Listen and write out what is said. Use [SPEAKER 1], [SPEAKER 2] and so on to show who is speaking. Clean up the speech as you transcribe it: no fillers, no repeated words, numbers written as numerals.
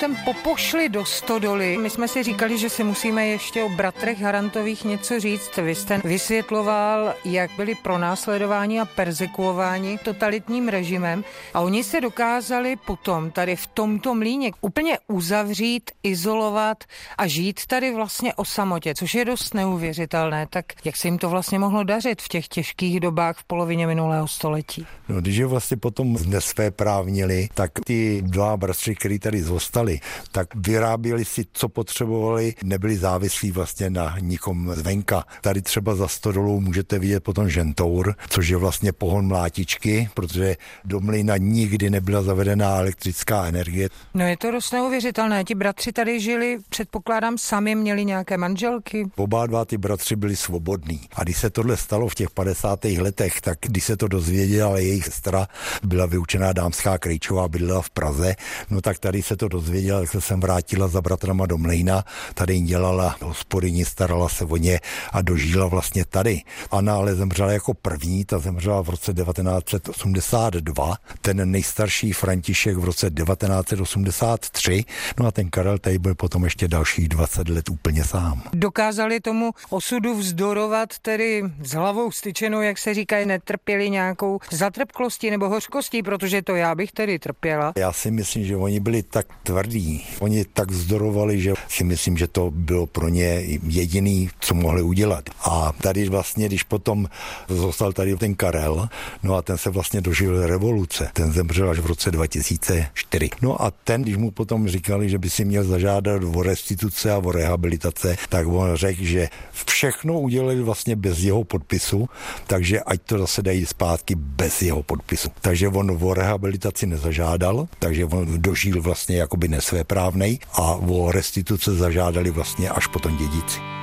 [SPEAKER 1] autem popošli do stodoly. My jsme si říkali, že si musíme ještě o bratrech Harantových něco říct. Vy jste vysvětloval, jak byli pronásledováni a perzekuováni totalitním režimem a oni se dokázali potom tady v tomto mlýně úplně uzavřít, izolovat a žít tady vlastně o samotě, což je dost neuvěřitelné. Tak jak se jim to vlastně mohlo dařit v těch těžkých dobách v polovině minulého století?
[SPEAKER 2] No, když je vlastně potom nesvéprávnili, tak ty dva bratři, kteří tady zůstali, tak vyráběli si, co potřebovali, nebyli závislí vlastně na nikom zvenka. Tady třeba za stodolou můžete vidět potom žentour, což je vlastně pohon mlátičky, protože do mlýna nikdy nebyla zavedená elektrická energie.
[SPEAKER 1] No je to dost neuvěřitelné. Ti bratři tady žili, předpokládám, sami měli nějaké manželky.
[SPEAKER 2] Oba dva ty bratři byli svobodní. A když se tohle stalo v těch 50. letech, tak když se to dozvěděla jejich sestra, byla vyučená dámská krejčová, bydlela v Praze, no tak tady se to dozvěděla, tak se sem vrátila za bratrama do mlýna, tady jim dělala hospodyni, starala se o ně a dožila vlastně tady. Anna ale zemřela jako první, ta zemřela v roce 1982, ten nejstarší František v roce 1983, no a ten Karel tady byl potom ještě dalších 20 let úplně sám.
[SPEAKER 1] Dokázali tomu osudu vzdorovat tedy s hlavou styčenou, jak se říká, netrpěli nějakou zatrpklostí nebo hořkostí, protože to já bych tedy trpěla.
[SPEAKER 2] Já si myslím, že oni byli tak tvrdí, oni tak vzdorovali, že si myslím, že to bylo pro ně jediný, co mohli udělat. A tady vlastně, když potom zostal tady ten Karel, no a ten se vlastně dožil revoluce, ten zemřel až v roce 2004. No a ten, když mu potom říkali, že by si měl zažádat o restituce a o rehabilitace, tak on řekl, že všechno udělali vlastně bez jeho podpisu, takže ať to zase dají zpátky bez jeho podpisu. Takže on o rehabilitaci nezažádal, takže on dožil vlastně jakoby nesvéprávnej a o restituce zažádali vlastně až potom dědici.